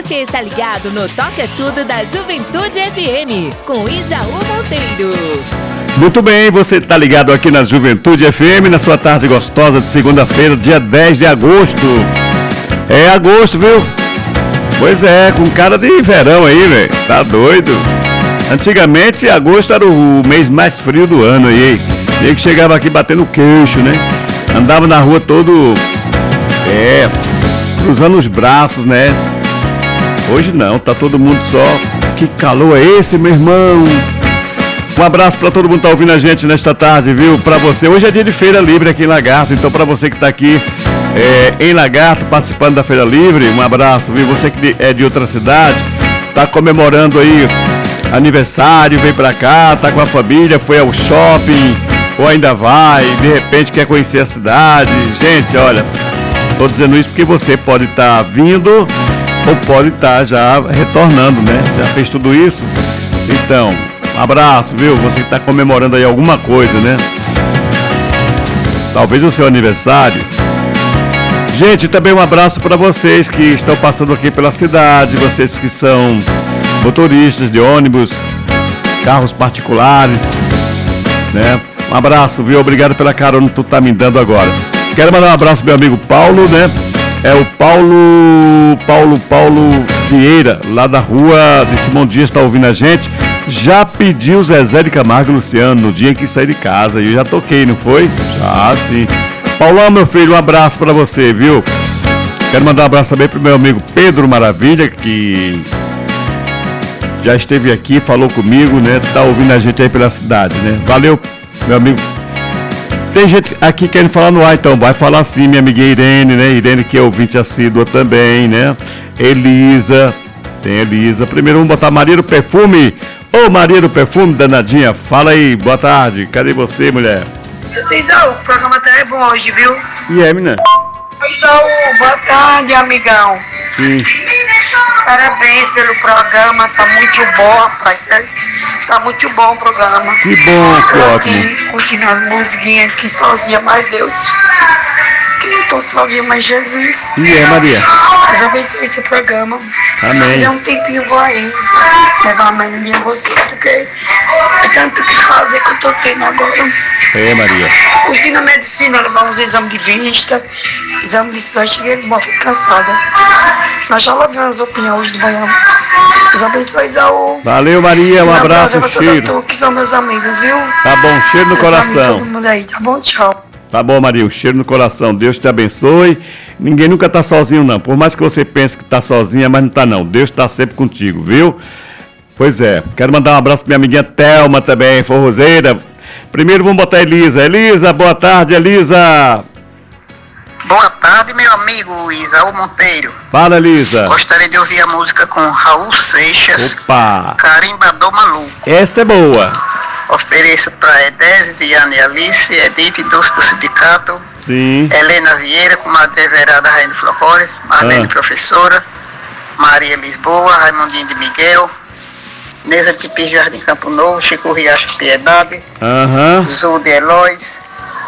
Você está ligado no Toca Tudo da Juventude FM, com Isaú Monteiro. Muito bem, você está ligado aqui na Juventude FM, na sua tarde gostosa de segunda-feira, dia 10 de agosto. É agosto, viu? Pois é, com cara de verão aí, velho. Tá doido? Antigamente, agosto era o mês mais frio do ano aí. E que chegava aqui batendo o queixo, né? Andava na rua todo... cruzando os braços, né? Hoje não, tá todo mundo só... Que calor é esse, meu irmão? Um abraço pra todo mundo que tá ouvindo a gente nesta tarde, viu? Pra você, hoje é dia de Feira Livre aqui em Lagarto, então pra você que tá aqui em Lagarto, participando da Feira Livre, um abraço, viu? Você que é de outra cidade, tá comemorando aí aniversário, vem pra cá, tá com a família, foi ao shopping, ou ainda vai, de repente quer conhecer a cidade. Gente, olha, tô dizendo isso porque você pode estar vindo ou pode estar já retornando, né? Já fez tudo isso? Então, um abraço, viu? Você que está comemorando aí alguma coisa, né? Talvez o seu aniversário. Gente, também um abraço para vocês que estão passando aqui pela cidade, vocês que são motoristas de ônibus, carros particulares, né? Um abraço, viu? Obrigado pela carona que tu tá me dando agora. Quero mandar um abraço pro meu amigo Paulo, né? É o Paulo Vieira, lá da rua de Simão Dias, está ouvindo a gente. Já pediu Zezé de Camargo e Luciano no dia em que saí de casa. E eu já toquei, não foi? Já, sim. Paulão, meu filho, um abraço pra você, viu? Quero mandar um abraço também pro meu amigo Pedro Maravilha, que já esteve aqui, falou comigo, né? Tá ouvindo a gente aí pela cidade, né? Valeu, meu amigo. Tem gente aqui querendo falar no ar, então vai falar sim, minha amiguinha Irene, né? Irene que é ouvinte assídua também, né? Elisa, tem Elisa. Primeiro vamos botar Maria do Perfume. Ô, Maria do Perfume, danadinha, fala aí, boa tarde. Cadê você, mulher? Isaú, o programa tá é bom hoje, viu? E é, menina? Isaú, boa tarde, amigão. Sim. Parabéns pelo programa, tá muito bom, rapaz. Tá muito bom o programa. Que bom, que Eu ótimo. aqui, curtindo as musiquinhas aqui sozinha, mas Deus. Que não tô sozinha, mas Jesus. E é, Maria? Deus abençoe esse programa. Amém. Dá um tempinho, vou aí levar a mãe a você, porque é tanto que fazer que eu tô tendo agora. É, Maria. Eu fui na medicina, levar uns exames de vista, exame de sangue, cheguei de moto cansada. Mas já lavei umas roupinhas hoje de manhã. Deus abençoe, Isaú. Valeu, Maria, um abraço, um cheiro. Que são meus amigos, viu? Tá bom, cheiro no Meus amigos, coração. todo mundo aí, tá bom? Tchau. Tá bom, Maria, um cheiro no coração. Deus te abençoe. Ninguém nunca tá sozinho, não. Por mais que você pense que tá sozinha, mas não tá, não. Deus tá sempre contigo, viu? Pois é. Quero mandar um abraço pra minha amiguinha Thelma também, forrozeira. Primeiro vamos botar Elisa. Elisa, boa tarde, Elisa. Boa tarde, meu amigo Isaú Monteiro. Fala, Elisa. Gostaria de ouvir a música com Raul Seixas, Opa. Carimbador Maluco. Essa é boa. Ofereço para Edésio, Viana e Alice, Edith, Doce do Sindicato, Sim. Helena Vieira, comadre Everada, Rainha do Flocório, Marlene, professora, Maria Lisboa, Raimundinho de Miguel, Neza de Pipi, Jardim Campo Novo, Chico Riacho Piedade, Aham. Zul de Eloís,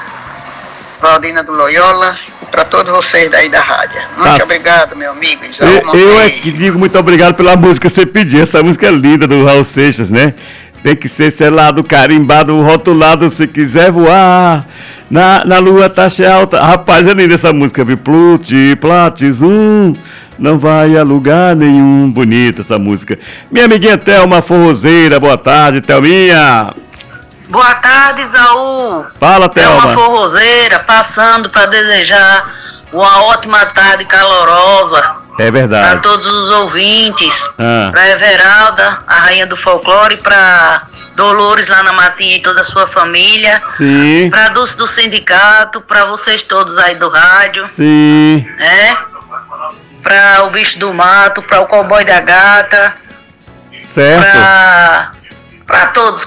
Valdina do Loyola, e para todos vocês daí da rádio. Muito obrigado, meu amigo Isaú Monteiro. Eu é que digo muito obrigado pela música que você pediu. Essa música é linda do Raul Seixas, né? Tem que ser selado, carimbado, rotulado, se quiser voar. Na lua taxa alta. Rapaz, é linda essa música, viu? Pluti, platizum, não vai a lugar nenhum. Bonita essa música. Minha amiguinha Thelma Forrozeira, boa tarde, Thelminha. Boa tarde, Isaú. Fala, Thelma. Thelma Forrozeira, passando para desejar uma ótima tarde calorosa. É verdade. Para todos os ouvintes, Ah. para Everalda, a rainha do folclore, para Dolores lá na Matinha e toda a sua família, Sim. para Dulce do Sindicato, para vocês todos aí do rádio, Sim. né? Para o Bicho do Mato, para o Cowboy da Gata, Certo. para todos